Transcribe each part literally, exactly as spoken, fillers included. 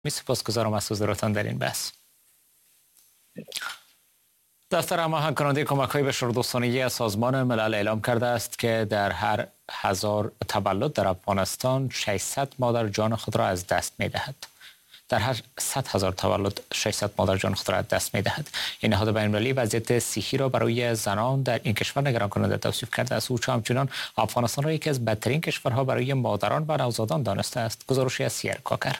می سپاسگزارم از حضورتان در این بحث. دفتر هماهنگ کننده کمک‌های بشردوستانه سازمان ملل اعلام کرده است که در هر هزار تولد در افغانستان ششصد مادر جان خود را از دست می‌دهد. در هر صد هزار تولد ششصد مادر جان خود را از دست می‌دهد. این نهاد بین‌المللی وضعیت صحی را برای زنان در این کشور نگران کننده توصیف کرده است. او همچنین افغانستان را یکی از بدترین کشورها برای مادران و نوزادان دانسته است. گزارشی از سیر کاکر.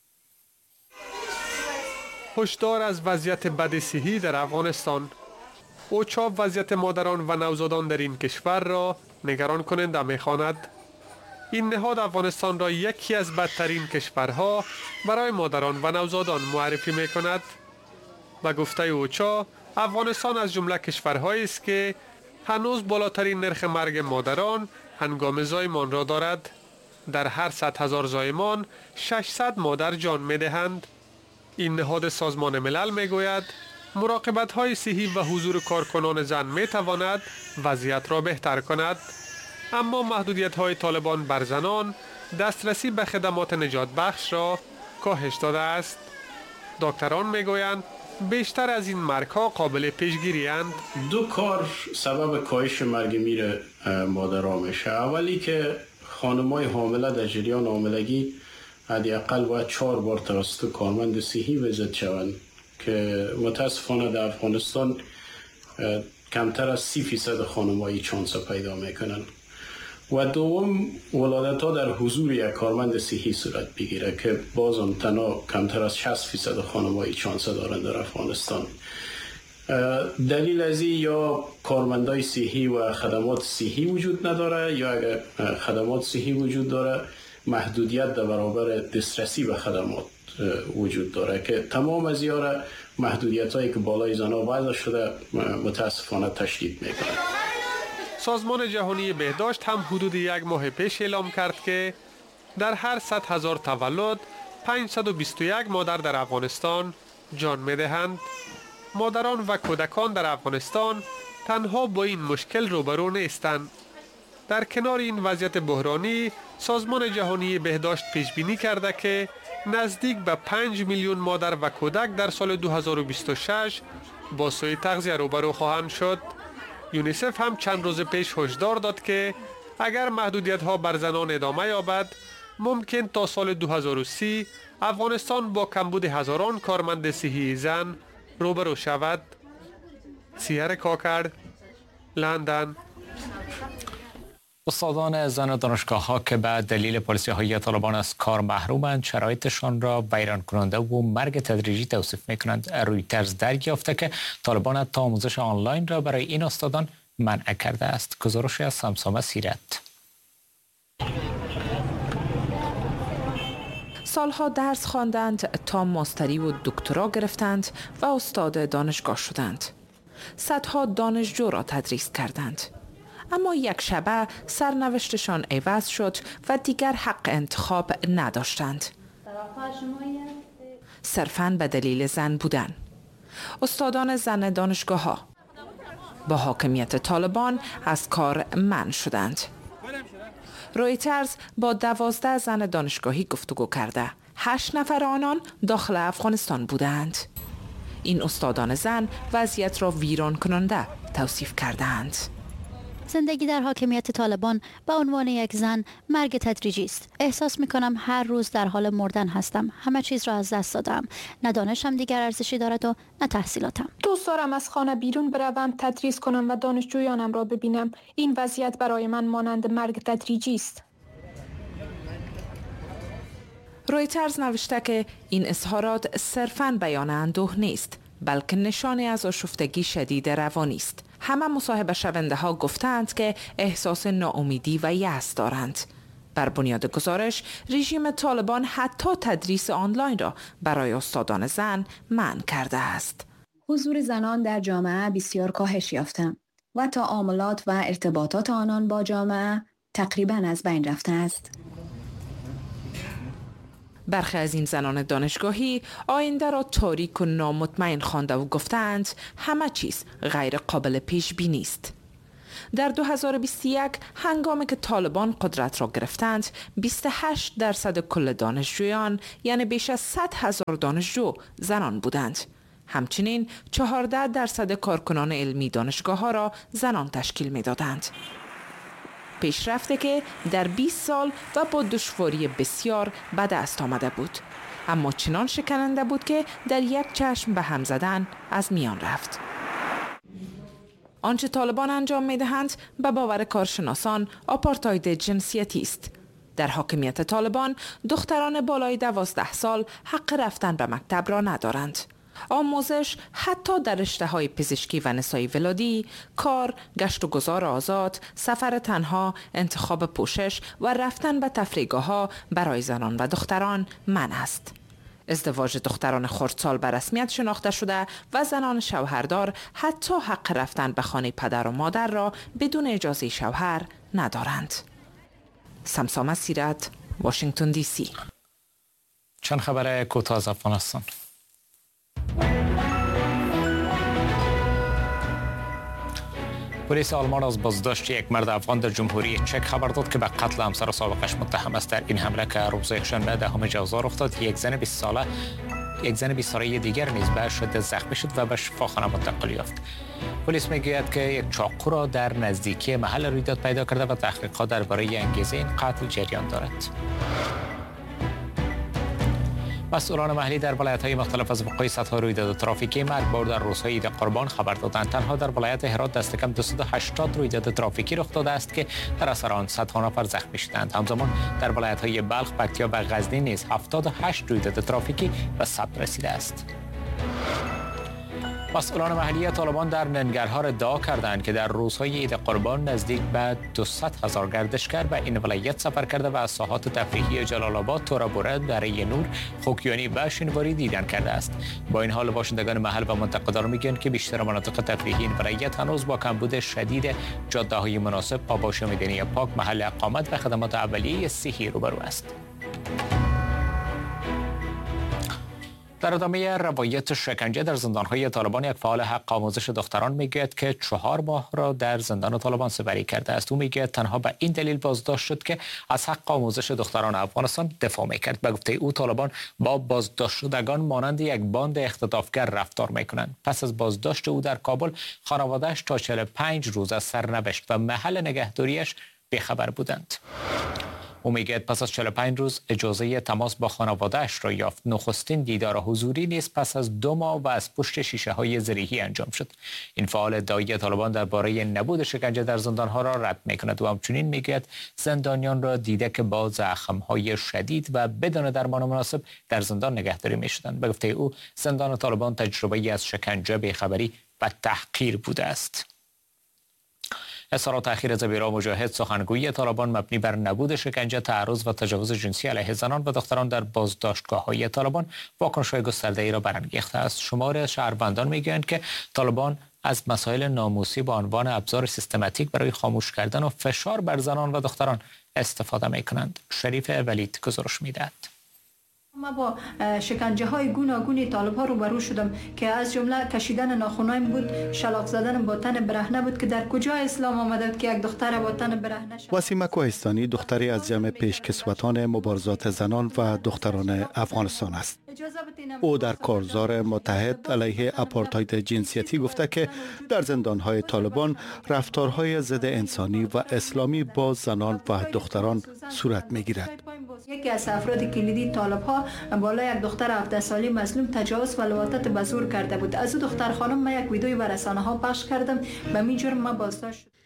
هشدار از وضعیت بد صحی در افغانستان. اوچا وضعیت مادران و نوزادان در این کشور را نگران کننده می‌خواند. این نهاد افغانستان را یکی از بدترین کشورها برای مادران و نوزادان معرفی می‌کند. به گفته اوچا، افغانستان از جمله کشورهایی است که هنوز بالاترین نرخ مرگ مادران هنگام زایمان را دارد. در هر صد هزار زایمان ششصد مادر جان می‌دهند. این نهاد سازمان ملل میگوید مراقبت‌های صحی و حضور کارکنان زن میتواند وضعیت را بهتر کند، اما محدودیت‌های طالبان بر زنان دسترسی به خدمات نجات بخش را کاهش داده است. دکتران میگویند بیشتر از این مرگ‌ها قابل پیشگیری اند. دو کار سبب کاهش مرگ میر مادرها میشه. اولی که خانم‌های حامله در جریان حاملگی حداقل باید چهار بار توسط کارمند صحی ویزیت شوند که متاسفانه در افغانستان کمتر از سی فیصد خانم‌های چانس پیدا میکنن. و دوم ولادت ها در حضور یک کارمند صحی صورت بگیره که بازم تنها کمتر از شصت فیصد خانم‌های چانس دارند در افغانستان. دلیل از این یا کارمندای صحی و خدمات صحی وجود نداره، یا اگر خدمات صحی وجود داره محدودیت در برابر دسترسی به خدمات وجود داره که تمام از یاره محدودیت هایی که بالای زنها وضع شده متاسفانه تشدید میکنه. سازمان جهانی بهداشت هم حدود یک ماه پیش اعلام کرد که در هر صد هزار تولد پانصد و بیست و یک مادر در افغانستان جان میدهند. مادران و کودکان در افغانستان تنها با این مشکل روبرو نیستند. در کنار این وضعیت بحرانی، سازمان جهانی بهداشت پیش بینی کرده که نزدیک به پنج میلیون مادر و کودک در سال دو هزار و بیست و شش با سوء تغذیه روبرو خواهند شد. یونیسف هم چند روز پیش هشدار داد که اگر محدودیت‌ها بر زنان ادامه یابد، ممکن تا سال دو هزار و سی افغانستان با کمبود هزاران کارمند صحی زن روبرو شود. سیر کاکر، لندن. استادان زن دانشگاه‌ها که به دلیل پالیسی‌های طالبان از کار محرومند، شرایطشان را ویران کننده و مرگ تدریجی توصیف می‌کنند. رویترز دریافته که طالبان حتی آموزش آنلاین را برای این استادان منع کرده است. گزارشی از سمسامه سیرت. سالها درس خواندند تا ماستری و دکترا گرفتند و استاد دانشگاه شدند. صدها دانشجو را تدریس کردند. اما یک شبه سرنوشتشان عوض شد و دیگر حق انتخاب نداشتند. صرفاً به دلیل زن بودن. استادان زن دانشگاه ها با حاکمیت طالبان از کار منع شدند. رویترز با دوازده زن دانشگاهی گفتگو کرده. هشت نفر آنان داخل افغانستان بودند. این استادان زن وضعیت را ویران کننده توصیف کردند. زندگی در حاکمیت طالبان به عنوان یک زن مرگ تدریجی است. احساس می کنم هر روز در حال مردن هستم. همه چیز را از دست دادم. نه دانشم دیگر ارزشی دارد و نه تحصیلاتم. دوست دارم از خانه بیرون بروم، تدریس کنم و دانشجویانم را ببینم. این وضعیت برای من مانند مرگ تدریجی است. رویترز نوشته که این اظهارات صرفاً بیان اندوه نیست، بلکه نشانی از آشفتگی شدید روانی است. همه مصاحبه شونده ها گفتند که احساس ناامیدی و یأس دارند. بر بنیاد گزارش، رژیم طالبان حتی تدریس آنلاین را برای استادان زن منع کرده است. حضور زنان در جامعه بسیار کاهش یافته و تعاملات و ارتباطات آنان با جامعه تقریباً از بین رفته است. برخی از این زنان دانشگاهی آینده را تاریک و نامطمئن خوانده و گفتند همه چیز غیر قابل پیش بینی است. در دو هزار و بیست و یک هنگامی که طالبان قدرت را گرفتند، بیست و هشت درصد کل دانشجویان یعنی بیش از صد هزار دانشجو زنان بودند. همچنین چهارده درصد کارکنان علمی دانشگاه ها را زنان تشکیل می دادند. پیشرفته که در بیست سال و با دشواری بسیار به دست آمده بود، اما چنان شکننده بود که در یک چشم به هم زدن از میان رفت. آنچه طالبان انجام می دهند به باور کارشناسان آپارتاید جنسیتی است. در حاکمیت طالبان دختران بالای دوازده سال حق رفتن به مکتب را ندارند. آموزش حتی در رشته‌های پزشکی و نسایی ولادی، کار، گشت و گذار آزاد، سفر تنها، انتخاب پوشش و رفتن به تفریحگاه‌ها برای زنان و دختران منع است. ازدواج دختران خردسال به رسمیت شناخته شده و زنان شوهردار حتی حق رفتن به خانه پدر و مادر را بدون اجازه شوهر ندارند. سمسام سیرت، واشنگتن دی سی. چند خبر کوتاه از افغانستان. پلیس آلمان از بازداشت یک مرد افغان در جمهوری چک خبر داد که به قتل همسر سابقش متهم است. در این حمله که روز یکشنبه دهم جوزا رخ داد، یک زن بیست ساله یک زن بیست ساله دیگر نیز به شدت زخمی شد و به شفاخانه منتقل یافت. پلیس میگوید که یک چاقو را در نزدیکی محل رویداد پیدا کرده و تحقیقات درباره انگیزه این قتل جریان دارد. مسئولان محلی در ولایت‌های مختلف از وقوع صدها رویداد ترافیکی مرگبار در روزهای عید قربان خبر دادند. تنها در ولایت هرات دست کم دویست و هشتاد رویداد ترافیکی رخ داده است که در اثر آن صدها نفر زخمی شدند. همزمان در ولایت‌های بلخ، پکتیا و غزنی نیز هفتاد و هشت رویداد ترافیکی به ثبت رسیده است. مسئولان محلی طالبان در ننگرهار ادعا کردند که در روزهای عید قربان نزدیک به دویست هزار گردشگر به این ولایت سفر کرده و از ساحات تفریحی جلال آباد، تورابوره، دره نور، خوکیانی و شینواری دیدن کرده است. با این حال باشندگان محل و منطقه‌دار میگویند که بیشتر مناطق تفریحی این ولایت هنوز با کمبود شدید جاده‌های مناسب، پاباش میدانی پاک، محل اقامت و خدمات اولیه صحی روبرو است. در ادامه روایت شکنجه در زندان‌های طالبان، یک فعال حق آموزش دختران میگوید که چهار ماه را در زندان طالبان سپری کرده است. او میگوید تنها به این دلیل بازداشت شد که از حق آموزش دختران افغانستان دفاع میکرد. به گفته او طالبان با بازداشت شدگان مانند یک باند اختطافگر رفتار میکنند. پس از بازداشت او در کابل، خانواده‌اش تا چهل و پنج روز از سرنوشت و محل نگهداریش بیخبر بودند. او میگوید پس از چهل و پنج روز اجازه تماس با خانواده‌اش را یافت. نخستین دیدار حضوری نیز پس از دو ماه و از پشت شیشه های زریحی انجام شد. این فعال ادعای طالبان درباره نبود شکنجه در زندانها را رد میکند و همچنین میگوید زندانیان را دیده که با زخم‌های شدید و بدون درمان مناسب در زندان نگهداری میشدند. به گفته او زندان طالبان تجربه‌ای از شکنجه، بیخبری و تحقیر بوده است. اصرار تأخیر زبیرا مجاهد، سخنگوی طالبان مبنی بر نبود شکنجه، تعرض و تجاوز جنسی علیه زنان و دختران در بازداشتگاه‌های طالبان واکنش‌های گسترده‌ای را برانگیخته است. شمار شهروندان می‌گویند که طالبان از مسائل ناموسی با عنوان ابزار سیستماتیک برای خاموش کردن و فشار بر زنان و دختران استفاده می‌کنند. شریف ولید گزارش می‌دهد. ما با شکنجه های گوناگون طالب ها روبرو شدم که از جمله کشیدن ناخونایم بود، شلاق زدن با تن برهنه بود که در کجا اسلام آمده که یک دختر با تن برهنه شد. وسیمه کوهستانی دختری از جمع پیشکسوتان مبارزات زنان و دختران افغانستان است. او در کارزار متحد علیه آپارتاید جنسیتی گفته که در زندانهای طالبان رفتارهای ضد انسانی و اسلامی با زنان و دختران صورت می‌گیرد. یکی از افراد کلیدی طالب ها بالای یک دختر هفده سالی مظلوم تجاوز و لواطت به زور کرده بود. از او دختر خانم ما یک ویدیوی بر رسانه ها پخش کردم، به این جرم ما بازداشت شد.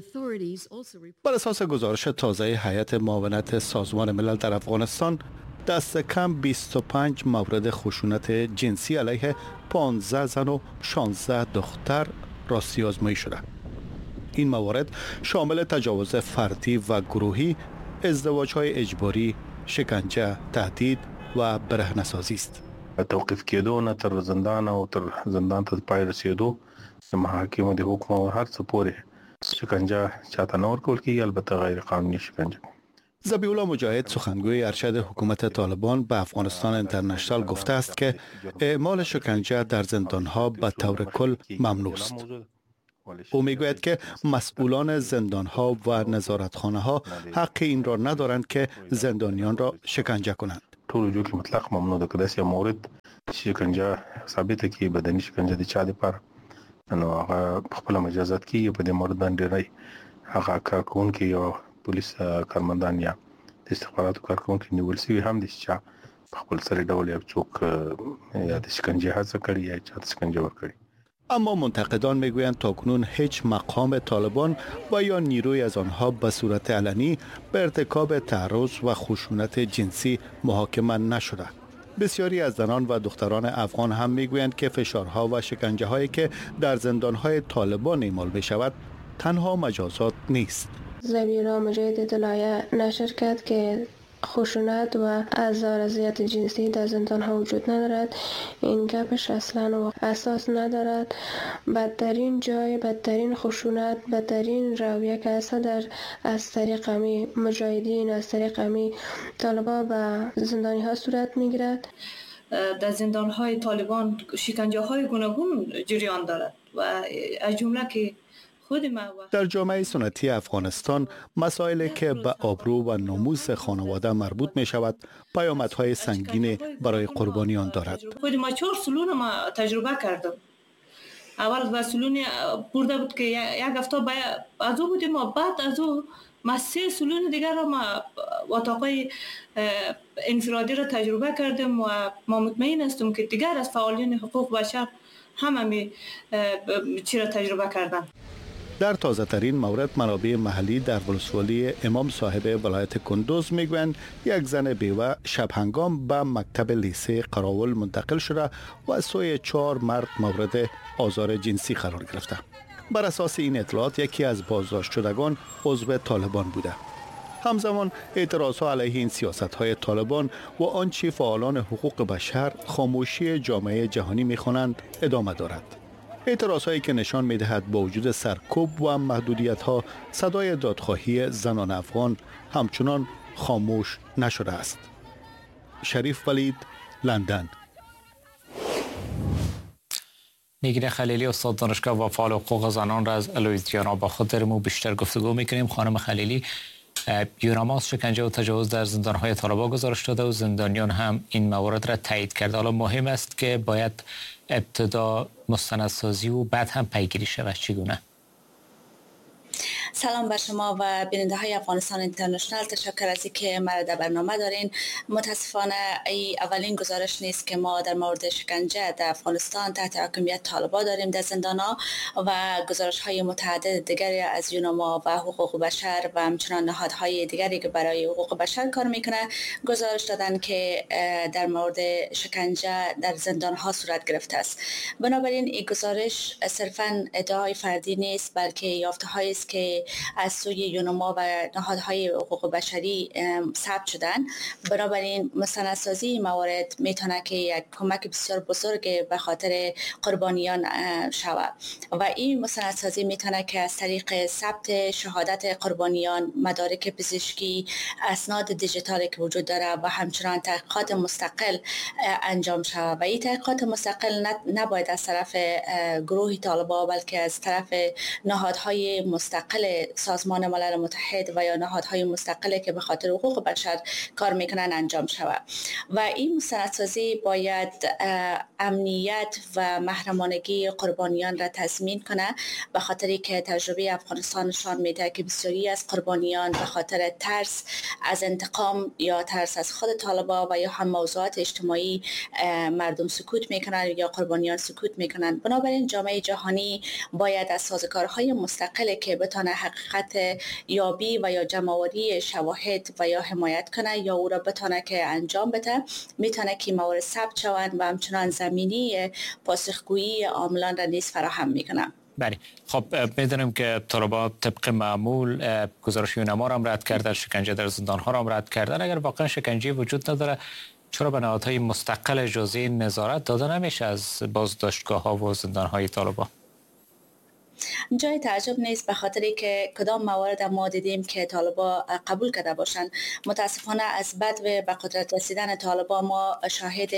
بر اساس گزارش تازه هیئت معاونت سازمان ملل در افغانستان، دست کم بیست و پنج مورد خشونت جنسی علیه پانزده زن و شانزده دختر راستی آزمایی شده. این موارد شامل تجاوز فردی و گروهی، ازدواج‌های اجباری، شکنجه، تهدید و برهنه‌سازی است. توقیف کېدو نه تر زندان او تر زندان ته پای رسیدو د محاکمو د حکم او هر څه پورې شکنجه چاته نه ورکول کېږي، البته غیر قانوني شکنجه. ذبیح مجاهد سخنگوی ارشد حکومت طالبان به افغانستان اینترنشنال گفته است که اعمال شکنجه در زندان‌ها به طور کل ممنوع است. او میگوید که مسئولان زندانها و نظارتخانه ها حق این را ندارند که زندانیان را شکنجه کنند. ټول جو کې مطلق ممنوع ده که داسې مورد شکنجه ثابته کی بدني شکنجه د چا لپاره نو هغه په خپل مجازات کیږي. په دې مورد باندې راي هغه کارکونکي یا پولیس کارمندان یا د استخباراتو کارکونکي نیول شوي هم دي چې په خپل سره ډول یا څوک یا د شکنجه هڅه کړې یا چا د شکنجه ورکړي. اما منتقدان میگویند تاکنون هیچ مقام طالبان و یا نیروی از آنها به صورت علنی به ارتکاب تعرض و خشونت جنسی محاکمه نشده. بسیاری از زنان و دختران افغان هم میگویند که فشارها و شکنجه هایی که در زندانهای طالبان اعمال می شود تنها مجازات نیست. زبیرا مجید اطلاعیه نشر کرد که خشونت و آزار اذیت جنسی در زندان ها وجود ندارد. این گپش اصلا اساس ندارد. بدترین جای بدترین خشونت بدترین رویه که اصلا در از طریق امی مجاهدین از طریق امی طالبان و زندانی ها صورت میگیرد. در زندان های طالبان شکنجه های گوناگون جریان دارد و از جمله که در جامعه سنتی افغانستان مسائلی که به آبرو و ناموس خانواده مربوط می شود پیامدهای سنگین برای قربانیان دارد. خود ما چهار سلون ما تجربه کردم. اول با سلون برده بود که یک هفته از او بودیم و بعد از او ما سه سلون دیگر را ما اتاقای انفرادی را تجربه کردم و ما مطمئن هستم که دیگر از فعالین حقوق بشر همه چی را تجربه کردن. در تازه ترین مورد منابع محلی در ولسوالی امام صاحب ولایت کندوز میگویند یک زن بیوه شب هنگام به مکتب لیسه قراول منتقل شده و از سوی چهار مرد مورد آزار جنسی قرار گرفته. بر اساس این اطلاعات یکی از بازداشت شدگان عضو طالبان بوده. همزمان اعتراضها علیه این سیاست‌های طالبان و آنچه فعالان حقوق بشر خاموشی جامعه جهانی می‌خوانند ادامه دارد. اعتراضهایی که نشان می‌دهد با وجود سرکوب و محدودیت‌ها صدای دادخواهی زنان افغان همچنان خاموش نشده است. شریف ولید، لندن. نگین خلیلی استاد دانشگاه و فعال حقوق زنان را از لوئیزیانا با خود داریم و بیشتر گفتگو می‌کنیم. خانم خلیلی، یوناماس شکنجه و تجاوز در زندان‌های طالبان گزارش داده و زندانیان هم این موارد را تایید کرده. حالا مهم است که باید ابتدا مستندسازی و بعد هم پیگیری شود. چگونه؟ سلام بر شما و بیننده های افغانستان اینترنشنال. تشکر از اینکه مرا در برنامه دارین. متاسفانه ای اولین گزارش نیست که ما در مورد شکنجه در افغانستان تحت حاکمیت طالبان داریم در زندان‌ها و گزارش های متعدد دیگری از یونما و حقوق بشر و همچنان نهادهای دیگری که برای حقوق بشر کار میکنه گزارش دادن که در مورد شکنجه در زندان‌ها صورت گرفته است. بنابراین این گزارش صرفاً ادعای فردی نیست بلکه یافته‌هایی است که از سوی یونما و نهادهای حقوق بشری ثبت شدن. بنابراین مستندسازی موارد میتونه که یک کمک بسیار بزرگ به خاطر قربانیان شود و این مستندسازی میتونه که از طریق ثبت شهادت قربانیان، مدارک پزشکی، اسناد دیجیتالی که وجود داره و همچنان تحقیقات مستقل انجام شود و این تحقیقات مستقل نباید از طرف گروه طالبان بلکه از طرف نهادهای مستقل سازمان ملل متحد و یا نهادهای مستقلی که به خاطر حقوق بشر کار میکنن انجام شود و این مستندسازی باید امنیت و محرمانگی قربانیان را تضمین کنه به خاطری که تجربه افغانستان نشان میده که بسیاری از قربانیان به خاطر ترس از انتقام یا ترس از خود طالبان و یا هم موضوعات اجتماعی مردم سکوت میکنن یا قربانیان سکوت میکنن. بنابراین جامعه جهانی باید از سازوکارهای مستقلی که بتونه حقیقت یابی و یا جمع‌آوری شواهد و یا حمایت کنه یا او را بتونه که انجام بده میتونه که موارد ثبت شوند و همچنان زمینی پاسخگویی عاملان را نیز فراهم میکنه. بله، خب میدونیم که طالبان طبق معمول گزارش یونما را هم رد کرده، شکنجه در زندان ها را هم رد کردن. اگر واقعا شکنجه وجود نداره چرا به نهادهای مستقل جزئی نظارت داده نمیشه از بازداشتگاه ها و زندان های طالبان؟ جای تعجب نیست به خاطری که کدام موارد ما دیدیم که طالبا قبول کرده باشند. متاسفانه از بعد به قدرت رسیدن طالبا ما شاهد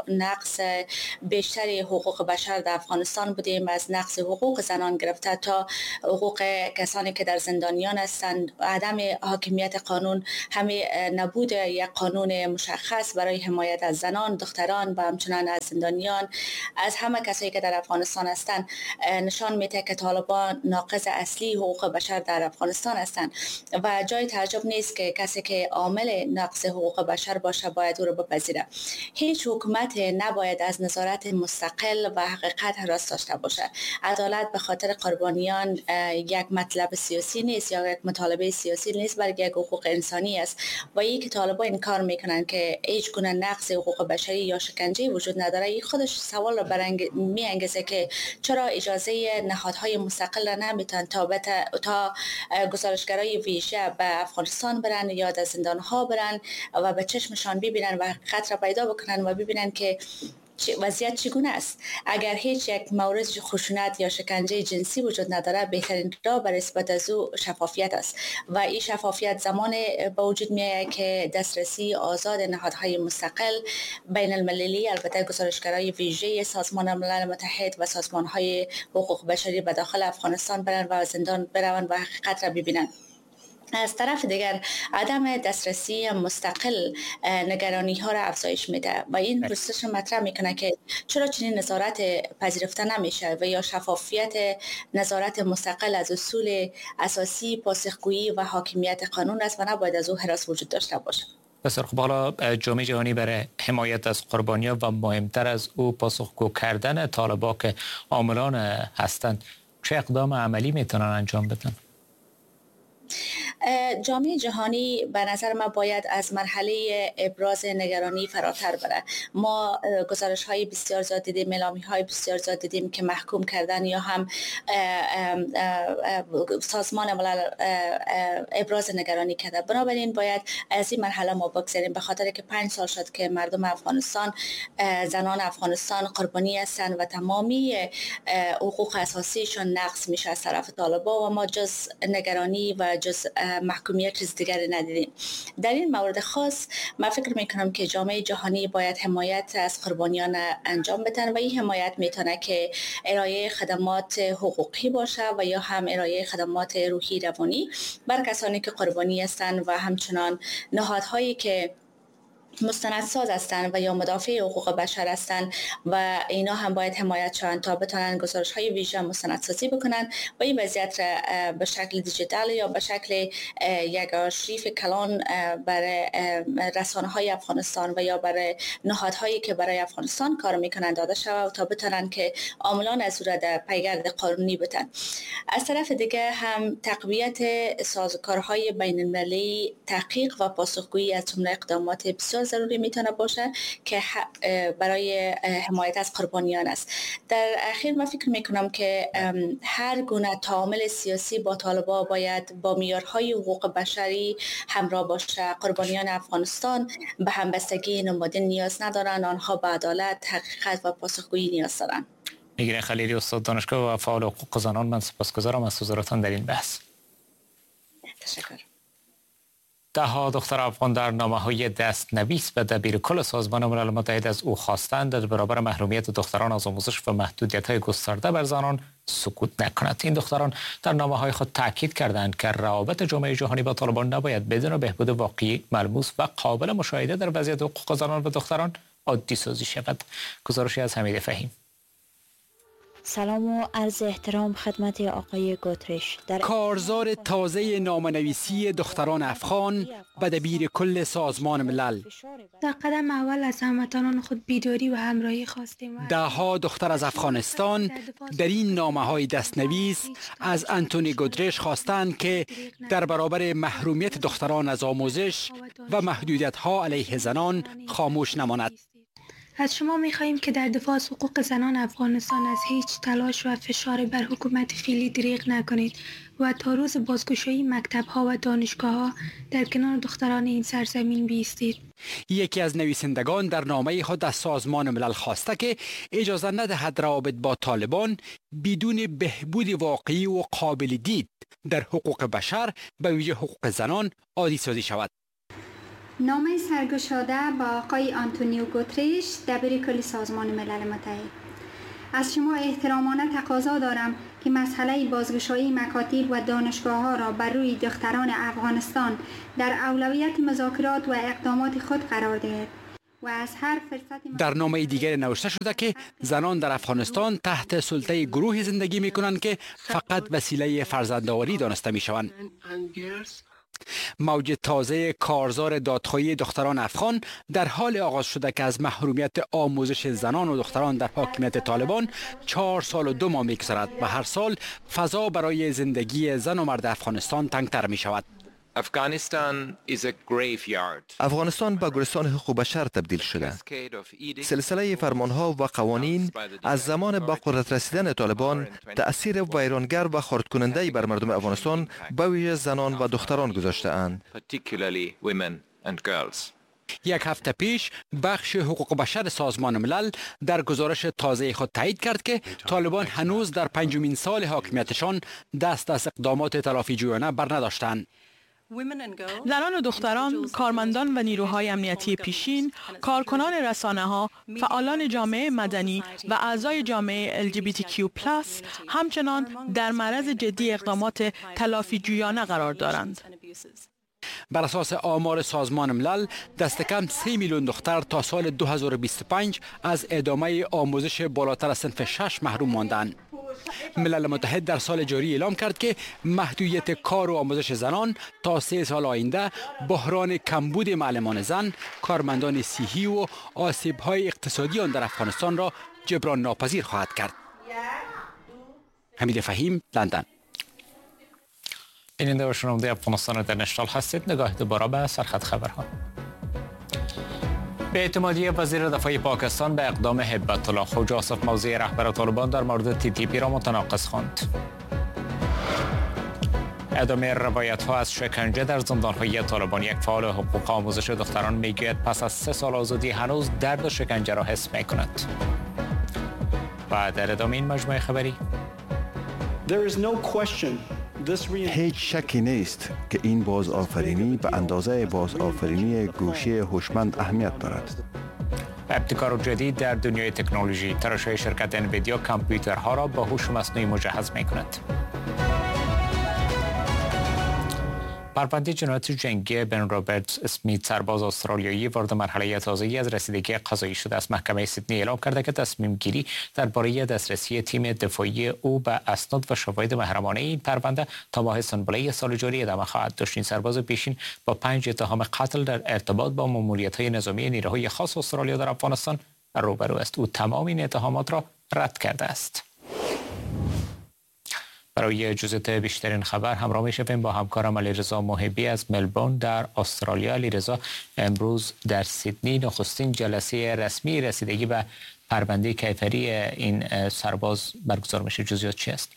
نقص بیشتری حقوق بشر در افغانستان بودیم، از نقص حقوق زنان گرفته تا حقوق کسانی که در زندانیان هستند، عدم حاکمیت قانون، همین نبود یک قانون مشخص برای حمایت از زنان، دختران و همچنان از زندانیان، از همه کسایی که در افغانستان هستند نشان میده که طالبان ناقض اصلی حقوق بشر در افغانستان هستند و جای تعجب نیست که کسی که عامل نقض حقوق بشر باشه باید او را بپذیره. هیچ حکومت نباید از نظارت مستقل و حقیقت هراس داشته باشه. عدالت به خاطر قربانیان یک مطلب سیاسی نیست یا یک مطالبه سیاسی نیست، بلکه یک حقوق انسانی است و این که طالبان این کار میکنن که هیچ گونه نقض حقوق بشری یا شکنجه وجود نداره، این خودش سوال را برانگ... میانگیزه که چرا اجازه نهادهای مستقل را نمیتن تا بت... تا گزارشگرای ویژه به افغانستان برن یا در زندانها برن و به چشمشان ببینن و حقیقت را پیدا بکنن و ببینن که وضعیت چگونه است. اگر هیچ یک مورد خشونت یا شکنجه جنسی وجود نداره، بهترین راه برای اثبات از او شفافیت است و این شفافیت زمان به وجود میاد که دسترسی آزاد نهادهای مستقل بین المللی، البته گزارشگرای ویژه سازمان ملل متحد و سازمانهای حقوق بشری به داخل افغانستان برن و زندان برون و حقیقت را ببینن. از طرف دیگر عدم دسترسی مستقل نگرانی ها را افزایش میده و این پرسش مطرح میکنه که چرا چنین نظارت پذیرفته نمیشه و یا شفافیت نظارت مستقل از اصول اساسی پاسخگویی و حاکمیت قانون است و نباید از او هراس وجود داشته باشه. بسیار خب، حالا جامعه جهانی برای حمایت از قربانیان و مهمتر از او پاسخگو کردن طالبان که عاملان هستند چه اقدام عملی میتونن انجام بدن؟ جامعه جهانی به نظر ما باید از مرحله ابراز نگرانی فراتر بره. ما گزارش های بسیار زیاد دیدیم، اعلامیه های بسیار زیاد دیدیم که محکوم کردن یا هم سازمان ملل ابراز نگرانی کرده. بنابراین باید از این مرحله ما بگذریم، به خاطر که پنج سال شد که مردم افغانستان، زنان افغانستان قربانی هستند و تمامی حقوق اساسیشون نقض میشه از طرف طالبان و ما جز نگرانی و جز محکومیت چیز دیگری ندیدیم. در این مورد خاص من فکر میکنم که جامعه جهانی باید حمایت از قربانیان انجام بدن و این حمایت میتونه که ارائه خدمات حقوقی باشه و یا هم ارائه خدمات روحی روانی بر کسانی که قربانی هستند و همچنان نهادهایی که مستندساز هستند و یا مدافع حقوق بشر هستند و اینا هم باید حمایت شوند تا بتونن گزارش های ویژه مستندسازی بکنن و این وضعیت را به شکل دیجیتال یا به شکل یک آرشیو کلان برای رسانه های افغانستان و یا برای نهادهایی که برای افغانستان کار میکنند داده شود تا بتونن که عاملان از او را در پیگرد قانونی بتن. از طرف دیگه هم تقویت سازوکارهای بین المللی تحقیق و پاسخگویی از جمله اقدامات بسیار ضروری میتونه باشه که برای حمایت از قربانیان است. در اخیر من فکر میکنم که هر گونه تعامل سیاسی با طالبان باید با معیارهای حقوق بشری همراه باشه. قربانیان افغانستان به همبستگی نمادین نیاز ندارند، آنها به عدالت، حقیقت و پاسخگویی نیاز دارند. نگین خلیلی، استاد دانشگاه و فعال حقوق زنان، من سپاسگزارم از حضورتان در این بحث. تشکر. ده ها دختر افغان در نامه‌های دست‌نویس به دبیرکل سازمان ملل متحد از او خواستند در برابر محرومیت دختران از آموزش و محدودیت‌های گسترده بر زنان سکوت نکند. این دختران در نامه‌های خود تاکید کردند که روابط جامعه جهانی با طالبان نباید بدون بهبود واقعی، ملموس و قابل مشاهده در وضعیت حقوق زنان و دختران عادی سازی شود. گزارشی از حمید فهیم. سلام و عرض احترام خدمت آقای گوترش. در کارزار تازه نامه‌نویسی دختران افغان به دبیر کل سازمان ملل. در قدم اول از هموطنان خود بیداری و همراهی خواستیم. ده ها دختر از افغانستان در این نامه‌های دستنویس از انتونی گودرش خواستند که در برابر محرومیت دختران از آموزش و محدودیت‌ها علیه زنان خاموش نماند. از شما می‌خواهیم که در دفاع از حقوق زنان افغانستان از هیچ تلاش و فشار بر حکومت فعلی دریغ نکنید و تا روز بازگشایی مکتب‌ها و دانشگاه‌ها در کنار دختران این سرزمین بایستید. یکی از نویسندگان در نامه خود از سازمان ملل خواسته که اجازه ندهد روابط با طالبان بدون بهبود واقعی و قابل دید در حقوق بشر به ویژه حقوق زنان عادی سازی شود. نامه سرگشاده با آقای آنتونیو گوتریش دبیر کل سازمان ملل متحد. از شما احترامانه تقاضا دارم که مسئله بازگشایی مکاتب و دانشگاه‌ها را بر روی دختران افغانستان در اولویت مذاکرات و اقدامات خود قرار دهید و از هر فرصت در نامه دیگر نوشته شده که زنان در افغانستان تحت سلطه گروهی زندگی می‌کنند که فقط وسیله فرزندآوری دانسته می‌شوند. موج تازه کارزار دادخواهی دختران افغان در حال آغاز شده که از محرومیت آموزش زنان و دختران در حاکمیت طالبان چهار سال و دو ماه می‌گذرد و هر سال فضا برای زندگی زن و مرد افغانستان تنگتر می شود. افغانستان به گلستان حقوق بشر تبدیل شده. سلسله فرمانها و قوانین از زمان با قدرت رسیدن طالبان تأثیر ویرانگر و خرد کننده بر مردم افغانستان به ویژه زنان و دختران گذاشته اند. یک هفته پیش بخش حقوق بشر سازمان ملل در گزارش تازه خود تایید کرد که طالبان هنوز در پنجمین سال حاکمیتشان دست از اقدامات تلافی جویانه بر نداشتند. زنان و دختران، کارمندان و نیروهای امنیتی پیشین، کارکنان رسانه‌ها، فعالان جامعه مدنی و اعضای جامعه ال جی بی تی کیو پلاس همچنان در معرض جدی اقدامات تلافی جویانه قرار دارند. بر اساس آمار سازمان ملل دست کم سه میلیون دختر تا سال دو هزار و بیست و پنج از ادامه آموزش بالاتر از صنف شش محروم ماندند. ملل متحد در سال جاری اعلام کرد که محدودیت کار و آموزش زنان تا سه سال آینده بحران کمبود معلمان زن، کارمندان صحی و آسیب‌های اقتصادی آن در افغانستان را جبران ناپذیر خواهد کرد. حمید فهیم، لندن. بیننده و شنونده افغانستان اینترنشنال هستید. نگاه دوباره به سرخط خبرها. به اعتمادیه وزیر دفاع پاکستان به اقدام هبت الله خوجا آصف موضع رهبر طالبان در مورد تی تی پی را متناقض خواند. ادامه روایت ها از شکنجه در زندان های طالبان. یک فعال حقوق آموزش دختران میگوید پس از سه سال آزادی هنوز درد و شکنجه را حس می کند. و در ادامه این مجموعه خبری هیچ شکی نیست که این بازآفرینی به اندازه بازآفرینی گوشی هوشمند اهمیت دارد. ابتکار جدید در دنیای تکنولوژی. تراشای شرکت انویدیا کامپیوترها را با هوش مصنوعی مجهز می کند. پرونده جنایت جنگی بن رابرت اسمیت سرباز استرالیایی وارد مرحله تازه‌ای از رسیدگی قضایی شده است. محکمه سیدنی اعلام کرده که تصمیم گیری درباره دسترسی تیم دفاعی او به اسناد و شواهد محرمانه این پرونده تا ماه سنبله سال جاری ادامه خواهد داشت. این سرباز پیشین با پنج اتهام قتل در ارتباط با ماموریت‌های نظامی نیروهای خاص استرالیا در افغانستان روبرو است. او تمام این اتهامات را رد کرده است. برای جزئیات بیشترین خبر همراه می‌شویم با همکارم علیرضا محبی از ملبورن در استرالیا. علیرضا، امروز در سیدنی نخستین جلسه رسمی رسیدگی به پرونده کیفری این سرباز برگزار میشه. جزئیات چی است؟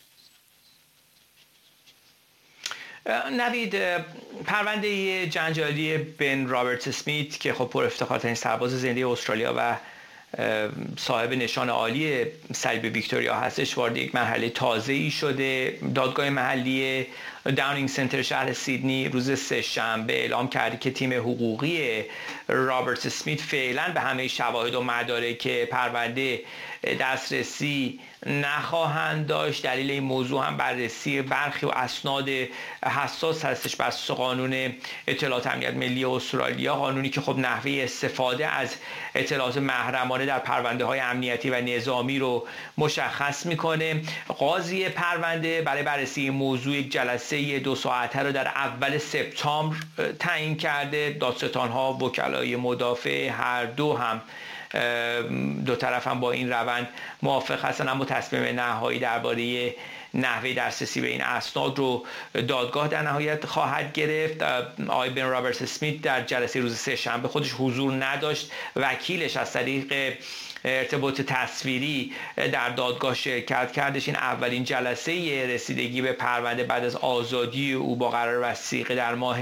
نوید، پرونده جنجالی بن رابرت اسمیت که خب پر افتخارترین سرباز زنده استرالیا و صاحب نشان عالی صلیب ویکتوریا هستش وارد یک مرحله تازه‌ای شده. دادگاه محلی داونینگ سنتر شهر سیدنی روز سه‌شنبه اعلام کرد که تیم حقوقی رابرت اسمیت فعلا به همه شواهد و مدارک پرونده دسترسی نخواهند داشت. دلیل این موضوع هم بررسی برخی و اسناد حساس هستش بر اساس قانون اطلاعات امنیت ملی استرالیا، قانونی که خب نحوه استفاده از اطلاعات محرمانه در پرونده های امنیتی و نظامی رو مشخص میکنه. قاضی پرونده برای بررسی این موضوع یک جلسه دو ساعته رو در اول سپتامبر تعیین کرده. دادستان ها، وکلای مدافع هر دو هم دو طرف هم با این روند موافق هستن، اما تصمیم نهایی درباره نحوه دسترسی به این اسناد رو دادگاه در نهایت خواهد گرفت. آقای بن رابرت اسمیت در جلسه روز سه شنبه خودش حضور نداشت، وکیلش از طریق ارتباط تصویری در دادگاه شرکت کردش. این اولین جلسه رسیدگی به پرونده بعد از آزادی او با قرار وثیقه در ماه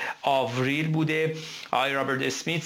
آوریل بوده. آقای رابرت اسمیت